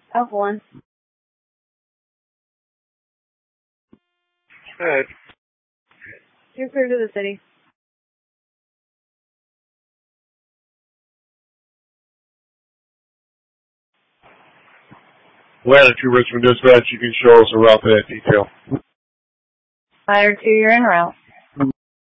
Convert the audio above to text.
Alpha 1. Alright. You're clear to the city. Atlanta 2 Richmond Dispatch, you can show us a route to that detail. Fire 2, you're en route.